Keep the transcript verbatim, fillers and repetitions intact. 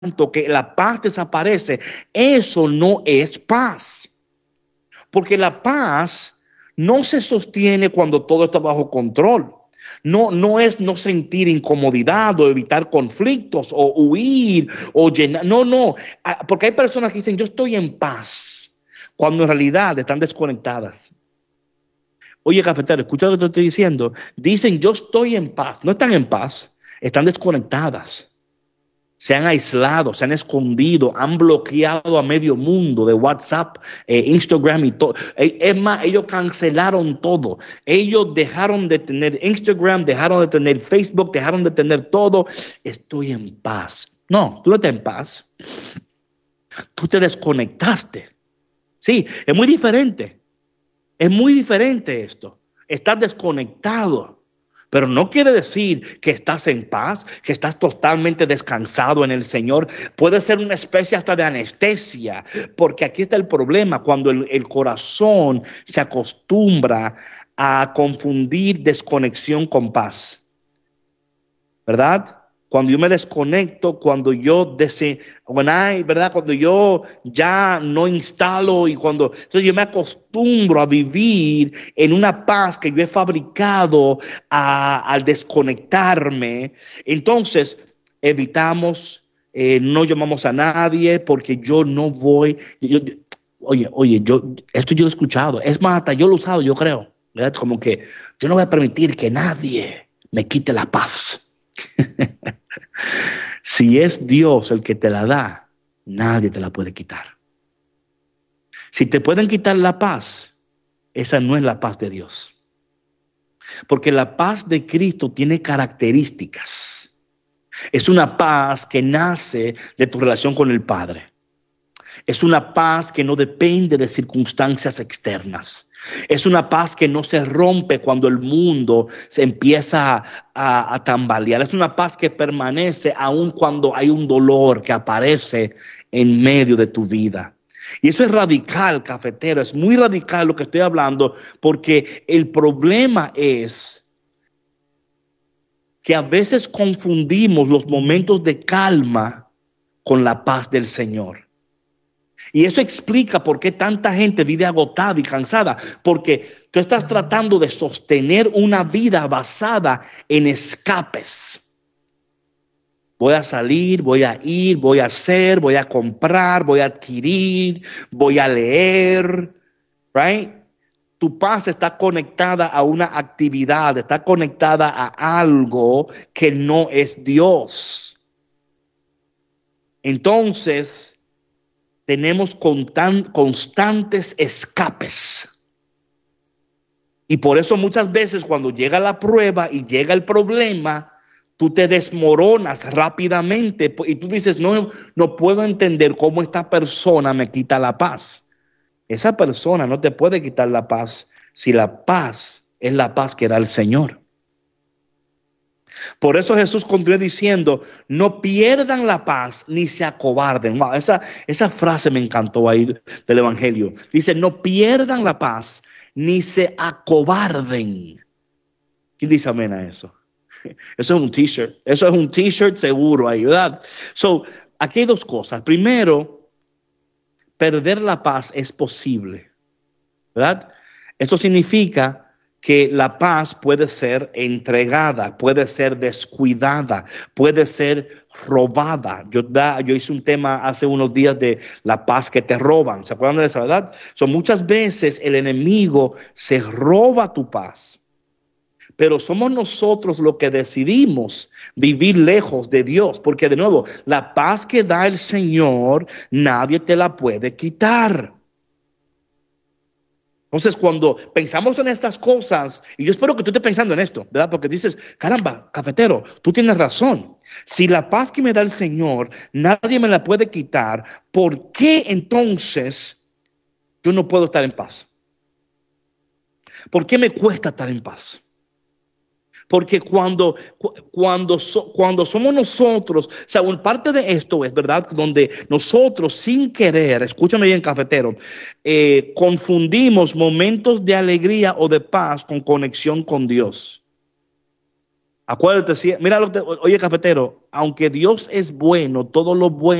tanto que la paz desaparece, eso no es paz. Porque la paz no se sostiene cuando todo está bajo control. No, no es no sentir incomodidad o evitar conflictos o huir o llenar. No, no. Porque hay personas que dicen yo estoy en paz cuando en realidad están desconectadas. Oye, cafetero, escucha lo que te estoy diciendo. Dicen yo estoy en paz. No están en paz, están desconectadas. Se han aislado, se han escondido, han bloqueado a medio mundo de WhatsApp, eh, Instagram y todo. Es más, ellos cancelaron todo. Ellos dejaron de tener Instagram, dejaron de tener Facebook, dejaron de tener todo. Estoy en paz. No, tú no estás en paz. Tú te desconectaste. Sí, es muy diferente. Es muy diferente esto. Estás desconectado. Pero no quiere decir que estás en paz, que estás totalmente descansado en el Señor. Puede ser una especie hasta de anestesia, porque aquí está el problema. Cuando el, el corazón se acostumbra a confundir desconexión con paz, ¿verdad? Cuando yo me desconecto, cuando yo dese, when I, ¿verdad? Cuando yo ya no instalo y cuando entonces yo me acostumbro a vivir en una paz que yo he fabricado a, al desconectarme, entonces evitamos, eh, no llamamos a nadie porque yo no voy. Yo, yo, oye, oye, yo esto yo lo he escuchado. Es más, hasta yo lo he usado, yo creo, ¿verdad? Como que yo no voy a permitir que nadie me quite la paz. Si es Dios el que te la da, nadie te la puede quitar. Si te pueden quitar la paz, esa no es la paz de Dios. Porque la paz de Cristo tiene características. Es una paz que nace de tu relación con el Padre. Es una paz que no depende de circunstancias externas. Es una paz que no se rompe cuando el mundo se empieza a, a, a tambalear. Es una paz que permanece aun cuando hay un dolor que aparece en medio de tu vida. Y eso es radical, cafetero. Es muy radical lo que estoy hablando, porque el problema es que a veces confundimos los momentos de calma con la paz del Señor. Y eso explica por qué tanta gente vive agotada y cansada, porque tú estás tratando de sostener una vida basada en escapes. Voy a salir, voy a ir, voy a hacer, voy a comprar, voy a adquirir, voy a leer, right? Tu paz está conectada a una actividad, está conectada a algo que no es Dios. Entonces, tenemos constantes escapes. Y por eso muchas veces cuando llega la prueba y llega el problema, tú te desmoronas rápidamente y tú dices, no, no puedo entender cómo esta persona me quita la paz. Esa persona no te puede quitar la paz si la paz es la paz que da el Señor. Por eso Jesús continúa diciendo, no pierdan la paz ni se acobarden. Wow, esa, esa frase me encantó ahí del Evangelio. Dice, no pierdan la paz ni se acobarden. ¿Quién dice amén a eso? Eso es un t-shirt. Eso es un t-shirt seguro ahí, ¿verdad? So, aquí hay dos cosas. Primero, perder la paz es posible, ¿verdad? Eso significa que la paz puede ser entregada, puede ser descuidada, puede ser robada. Yo, da, yo hice un tema hace unos días de la paz que te roban. ¿Se acuerdan de esa, verdad? So, muchas veces el enemigo se roba tu paz. Pero somos nosotros los que decidimos vivir lejos de Dios. Porque de nuevo, la paz que da el Señor, nadie te la puede quitar. Entonces, cuando pensamos en estas cosas, y yo espero que tú estés pensando en esto, ¿verdad? Porque dices, caramba, cafetero, tú tienes razón. Si la paz que me da el Señor, nadie me la puede quitar, ¿por qué entonces yo no puedo estar en paz? ¿Por qué me cuesta estar en paz? Porque cuando, cuando, cuando somos nosotros, o sea, parte de esto es, ¿verdad? Donde nosotros sin querer, escúchame bien, cafetero, eh, confundimos momentos de alegría o de paz con conexión con Dios. Acuérdate, sí, mira, lo que- oye, cafetero, aunque Dios es bueno, todo lo bueno